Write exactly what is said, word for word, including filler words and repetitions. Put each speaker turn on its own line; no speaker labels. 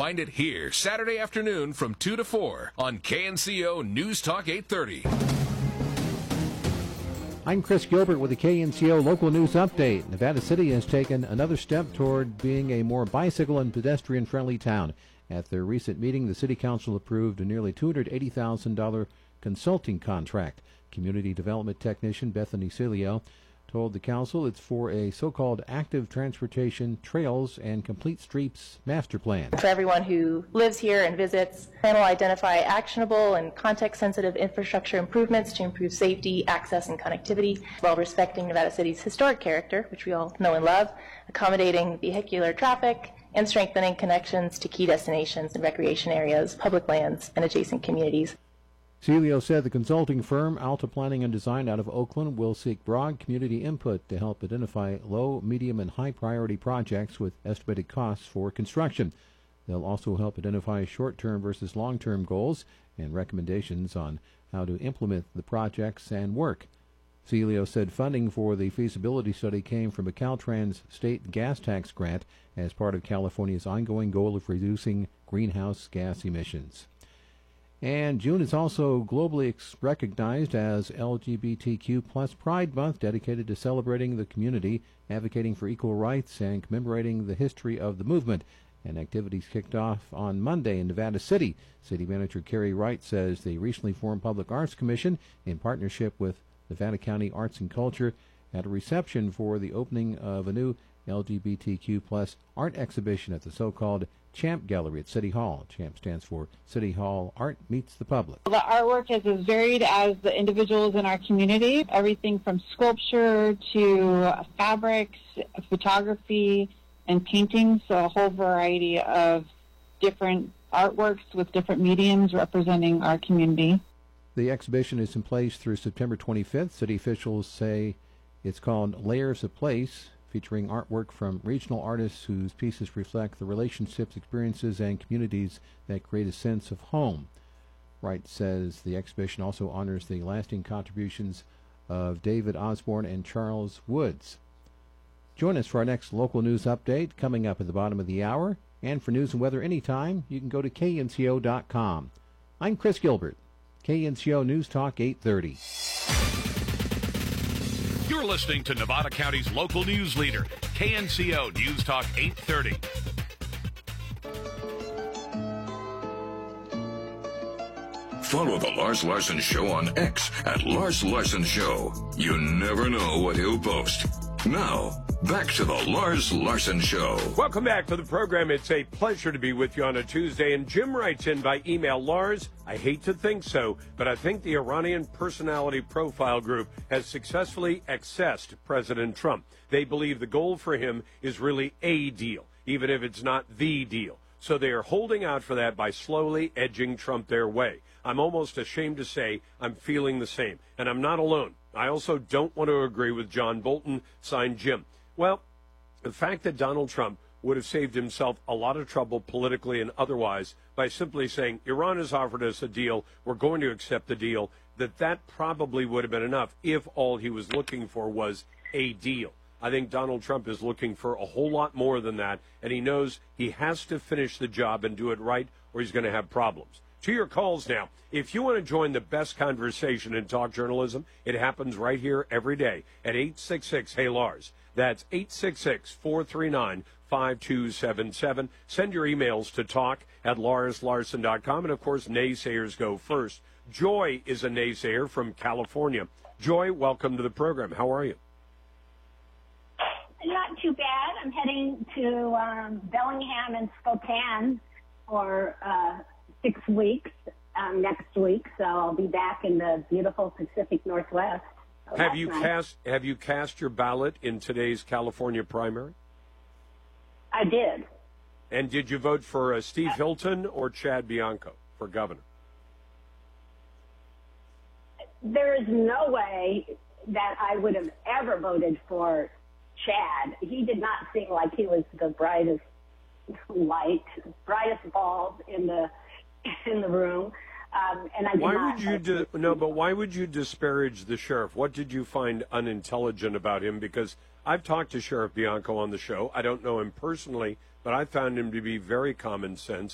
find it here Saturday afternoon from two to four on K N C O News Talk eight thirty.
I'm Chris Gilbert with the K N C O Local News Update. Nevada City has taken another step toward being a more bicycle and pedestrian-friendly town. At their recent meeting, the City Council approved a nearly two hundred eighty thousand dollars consulting contract. Community Development Technician Bethany Celio told the council it's for a so-called active transportation trails and complete streets master plan.
For everyone who lives here and visits, the plan will identify actionable and context-sensitive infrastructure improvements to improve safety, access, and connectivity, while respecting Nevada City's historic character, which we all know and love, accommodating vehicular traffic, and strengthening connections to key destinations and recreation areas, public lands, and adjacent communities.
Celio said the consulting firm, Alta Planning and Design out of Oakland, will seek broad community input to help identify low, medium, and high-priority projects with estimated costs for construction. They'll also help identify short-term versus long-term goals and recommendations on how to implement the projects and work. Celio said funding for the feasibility study came from a Caltrans state gas tax grant as part of California's ongoing goal of reducing greenhouse gas emissions. And June is also globally ex- recognized as L G B T Q plus Pride Month, dedicated to celebrating the community, advocating for equal rights, and commemorating the history of the movement. And activities kicked off on Monday in Nevada City. City Manager Carrie Wright says the recently formed Public Arts Commission, in partnership with Nevada County Arts and Culture, had a reception for the opening of a new L G B T Q plus art exhibition at the so-called Champ Gallery at City Hall. Champ stands for City Hall Art Meets the Public.
The artwork is as varied as the individuals in our community, everything from sculpture to fabrics, photography, and paintings, so a whole variety of different artworks with different mediums representing our community.
The exhibition is in place through September twenty-fifth. City officials say it's called Layers of Place, featuring artwork from regional artists whose pieces reflect the relationships, experiences, and communities that create a sense of home. Wright says the exhibition also honors the lasting contributions of David Osborne and Charles Woods. Join us for our next local news update coming up at the bottom of the hour. And for news and weather anytime, you can go to K N C O dot com. I'm Chris Gilbert, K N C O News Talk eight thirty.
You're listening to Nevada County's local news leader, K N C O News Talk eight thirty.
Follow the Lars Larson Show on X at Lars Larson Show. You never know what he'll post. Now, back to the Lars Larson Show.
Welcome back to the program. It's a pleasure to be with you on a Tuesday. And Jim writes in by email, Lars, I hate to think so, but I think the Iranian Personality Profile Group has successfully accessed President Trump. They believe the goal for him is really a deal, even if it's not the deal. So they are holding out for that by slowly edging Trump their way. I'm almost ashamed to say I'm feeling the same. And I'm not alone. I also don't want to agree with John Bolton, signed Jim. Well, the fact that Donald Trump would have saved himself a lot of trouble politically and otherwise by simply saying, Iran has offered us a deal, we're going to accept the deal, that that probably would have been enough if all he was looking for was a deal. I think Donald Trump is looking for a whole lot more than that, and he knows he has to finish the job and do it right, or he's going to have problems. To your calls now. If you want to join the best conversation in talk journalism, it happens right here every day at eight six six, Hey Lars. That's eight six six, four three nine, five two seven seven. Send your emails to talk at lars larson dot com. And, of course, naysayers go first. Joy is a naysayer from California. Joy, welcome to the program. How are you?
Not too bad. I'm heading to um, Bellingham and Spokane for uh, six weeks um, next week, so I'll be back in the beautiful Pacific Northwest. So
have you
nice.
cast Have you cast your ballot in today's California primary?
I did.
And did you vote for uh, Steve Hilton or Chad Bianco for governor?
There is no way that I would have ever voted for Chad. He did not seem like he was the brightest light, brightest bulb in the in the room. Um, and I did
why
not
would you di- no? But why would you disparage the sheriff? What did you find unintelligent about him? Because I've talked to Sheriff Bianco on the show. I don't know him personally, but I found him to be very common sense